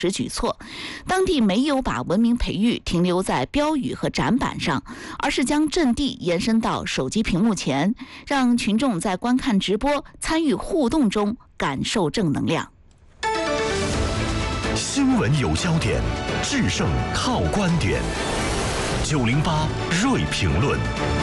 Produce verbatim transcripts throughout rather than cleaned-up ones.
实举措，当地没有把文明培育停留在标语和展板上，而是将阵地延伸到手机屏幕前，让群众在观看直播、参与互动中感受正能量。 新闻有焦点，制胜靠观点。九零八锐评论，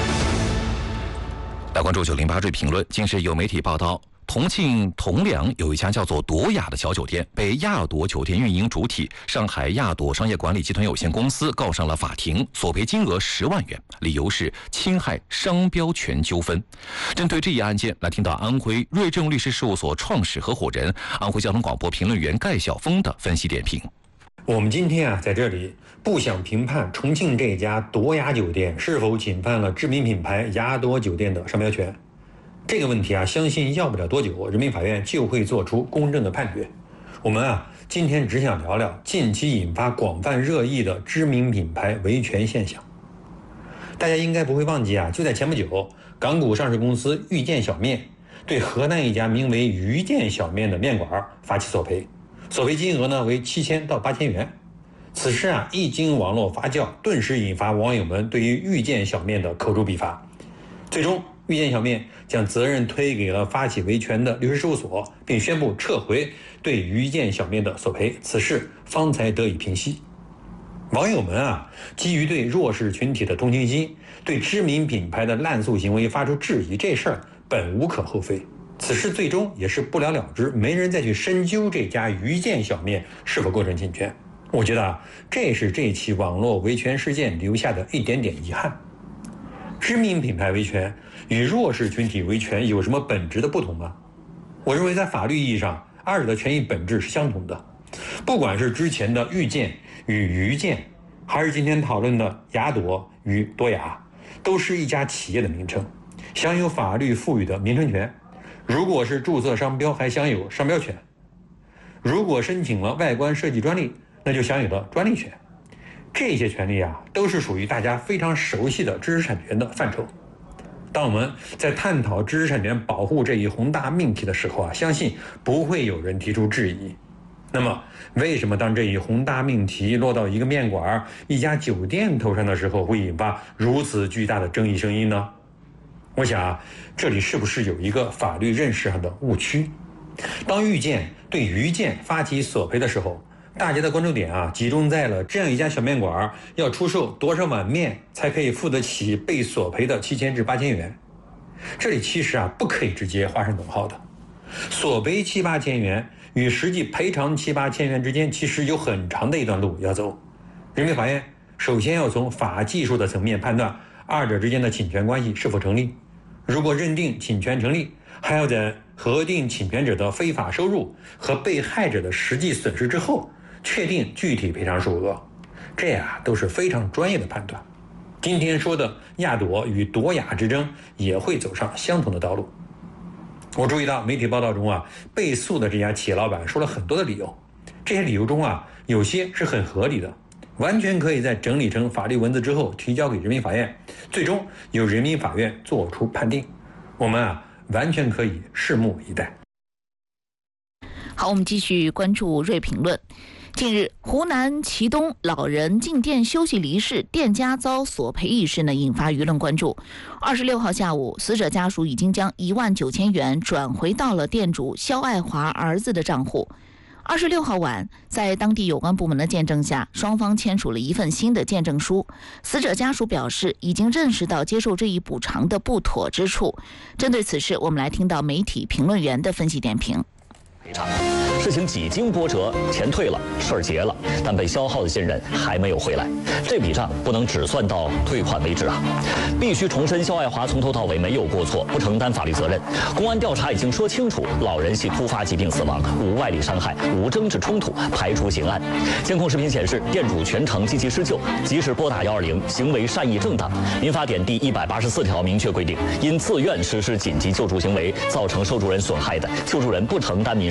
来关注九零八锐评论。近日有媒体报道，重庆铜梁有一家叫做朵雅的小酒店，被亚朵酒店运营主体上海亚朵商业管理集团有限公司告上了法庭，索赔金额十万元，理由是侵害商标权纠纷。针对这一案件，来听到安徽瑞正律师事务所创始合伙人、安徽交通广播评论员盖晓峰的分析点评。 我们今天啊，在这里不想评判重庆这家朵雅酒店是否侵犯了知名品牌亚朵酒店的商标权。这个问题啊，相信要不了多久，人民法院就会做出公正的判决。我们啊，今天只想聊聊近期引发广泛热议的知名品牌维权现象。大家应该不会忘记啊，就在前不久，港股上市公司遇见小面对河南一家名为遇见小面的面馆发起索赔，索赔金额呢为七千到八千元。此事啊，一经网络发酵，顿时引发网友们对于遇见小面的口诛笔伐。最终，遇见小面将责任推给了发起维权的律师事务所，并宣布撤回对遇见小面的索赔，此事方才得以平息。网友们啊，基于对弱势群体的同情心，对知名品牌的滥诉行为发出质疑，这事儿本无可厚非。此事最终也是不了了之，没人再去深究这家遇见小面是否构成侵权。我觉得啊，这是这起网络维权事件留下的一点点遗憾。知名品牌维权与弱势群体维权有什么本质的不同吗？我认为在法律意义上，二者的权益本质是相同的。不管是之前的遇见与遇见，还是今天讨论的亚朵与朵雅，都是一家企业的名称，享有法律赋予的名称权。如果是注册商标，还享有商标权；如果申请了外观设计专利，那就享有了专利权。这些权利啊，都是属于大家非常熟悉的知识产权的范畴。当我们在探讨知识产权保护这一宏大命题的时候啊，相信不会有人提出质疑。那么，为什么当这一宏大命题落到一个面馆、一家酒店头上的时候，会引发如此巨大的争议声音呢？我想啊，这里是不是有一个法律认识上的误区？当遇见对遇见发起索赔的时候，大家的关注点啊，集中在了这样一家小面馆要出售多少碗面才可以付得起被索赔的七千至八千元。这里其实啊，不可以直接画上等号的。索赔七八千元与实际赔偿七八千元之间，其实有很长的一段路要走。人民法院首先要从法技术的层面判断二者之间的侵权关系是否成立。如果认定侵权成立，还要在核定侵权者的非法收入和被害者的实际损失之后，确定具体赔偿数额，这呀都是非常专业的判断。今天说的亚朵与朵雅之争也会走上相同的道路。我注意到媒体报道中啊，被诉的这家企业老板说了很多的理由，这些理由中啊，有些是很合理的，完全可以在整理成法律文字之后提交给人民法院，最终由人民法院做出判定。我们啊，完全可以拭目以待。 好，我们继续关注锐评论。近日，湖南祁东老人进店休息离世，店家遭索赔一事呢，引发舆论关注。二十六号下午，死者家属已经将一万九千元转回到了店主肖爱华儿子的账户。二十六号晚，在当地有关部门的见证下，双方签署了一份新的见证书。死者家属表示，已经认识到接受这一补偿的不妥之处。针对此事，我们来听到媒体评论员的分析点评。 赔偿。事情几经波折，钱退了，事儿结了，但被消耗的信任还没有回来，这笔账不能只算到退款为止啊！必须重申，肖爱华从头到尾没有过错，不承担法律责任。公安调查已经说清楚，老人系突发疾病死亡，无外力伤害，无争执冲突，排除刑案。监控视频显示，店主全程积极施救，及时拨打幺二零，行为善意正当。民法典第一百八十四条明确规定，因自愿实施紧急救助行为造成受助人损害的，救助人不承担民事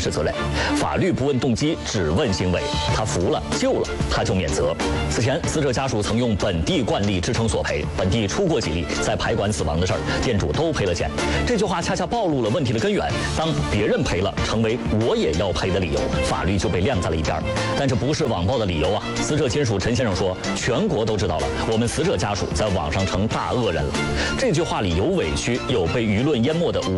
事责任。法律不问动机，只问行为。他服了，救了，他就免责。此前，死者家属曾用本地惯例支撑索赔，本地出过几例在排馆死亡的事儿，店主都赔了钱。这句话恰恰暴露了问题的根源。当别人赔了成为我也要赔的理由，法律就被晾在了一边。但这不是网暴的理由啊！死者亲属陈先生说，全国都知道了，我们死者家属在网上成大恶人了。这句话里有委屈，有被舆论淹没的无